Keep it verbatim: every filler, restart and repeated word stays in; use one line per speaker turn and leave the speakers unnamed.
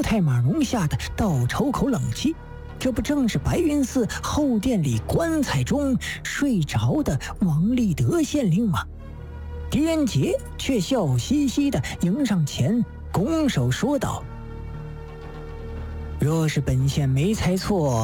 太马容下的倒抽口冷气，这不正是白云寺后殿里棺材中睡着的王立德县令吗？狄仁杰却笑嘻嘻地迎上前，拱手说道：“若是本县没猜错，